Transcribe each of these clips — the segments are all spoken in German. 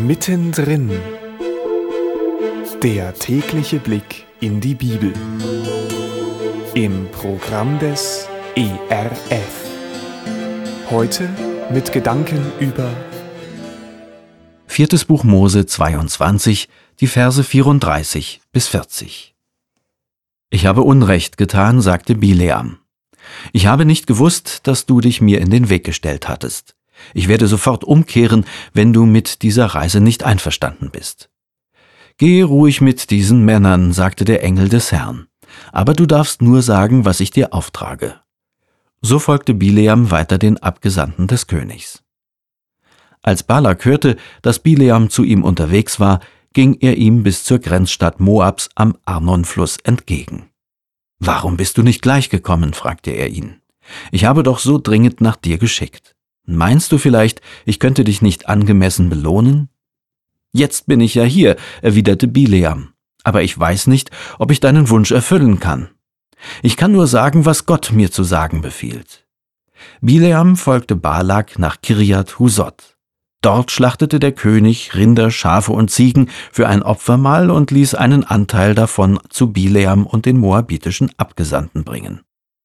Mittendrin. Der tägliche Blick in die Bibel. Im Programm des ERF. Heute mit Gedanken über 4. Buch Mose 22, die Verse 34 bis 40. Ich habe Unrecht getan, sagte Bileam. Ich habe nicht gewusst, dass du dich mir in den Weg gestellt hattest. Ich werde sofort umkehren, wenn du mit dieser Reise nicht einverstanden bist. Gehe ruhig mit diesen Männern, sagte der Engel des Herrn, aber du darfst nur sagen, was ich dir auftrage. So folgte Bileam weiter den Abgesandten des Königs. Als Balak hörte, dass Bileam zu ihm unterwegs war, ging er ihm bis zur Grenzstadt Moabs am Arnonfluss entgegen. »Warum bist du nicht gleich gekommen?« fragte er ihn. »Ich habe doch so dringend nach dir geschickt. Meinst du vielleicht, ich könnte dich nicht angemessen belohnen?« »Jetzt bin ich ja hier«, erwiderte Bileam, »aber ich weiß nicht, ob ich deinen Wunsch erfüllen kann. Ich kann nur sagen, was Gott mir zu sagen befiehlt.« Bileam folgte Balak nach Kirjat Husot. Dort schlachtete der König Rinder, Schafe und Ziegen für ein Opfermahl und ließ einen Anteil davon zu Bileam und den moabitischen Abgesandten bringen.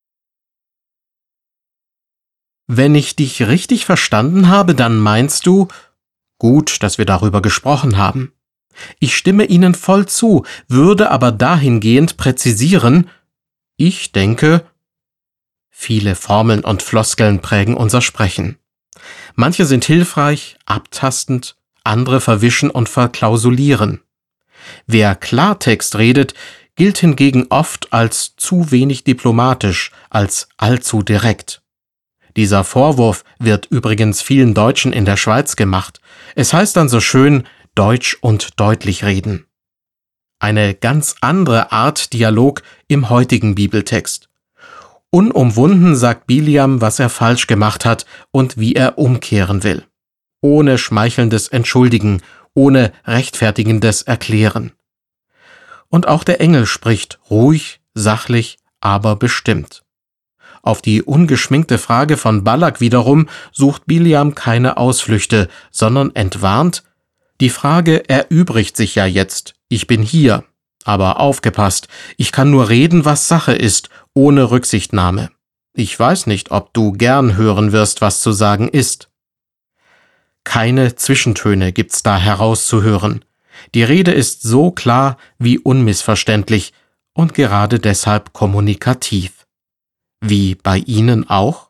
Wenn ich dich richtig verstanden habe, dann meinst du, gut, dass wir darüber gesprochen haben. Ich stimme Ihnen voll zu, würde aber dahingehend präzisieren, ich denke, viele Formeln und Floskeln prägen unser Sprechen. Manche sind hilfreich, abtastend, andere verwischen und verklausulieren. Wer Klartext redet, gilt hingegen oft als zu wenig diplomatisch, als allzu direkt. Dieser Vorwurf wird übrigens vielen Deutschen in der Schweiz gemacht. Es heißt dann so schön, deutsch und deutlich reden. Eine ganz andere Art Dialog im heutigen Bibeltext. Unumwunden sagt Bileam, was er falsch gemacht hat und wie er umkehren will. Ohne schmeichelndes Entschuldigen, ohne rechtfertigendes Erklären. Und auch der Engel spricht ruhig, sachlich, aber bestimmt. Auf die ungeschminkte Frage von Balak wiederum sucht Bileam keine Ausflüchte, sondern entwarnt, die Frage erübrigt sich ja jetzt, ich bin hier, aber aufgepasst, ich kann nur reden, was Sache ist, ohne Rücksichtnahme. Ich weiß nicht, ob du gern hören wirst, was zu sagen ist. Keine Zwischentöne gibt's da herauszuhören. Die Rede ist so klar wie unmissverständlich und gerade deshalb kommunikativ. Wie bei Ihnen auch?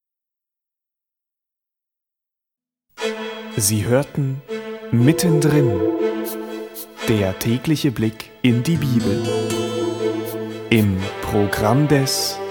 Sie hörten Mittendrin. Der tägliche Blick in die Bibel. Im Programm des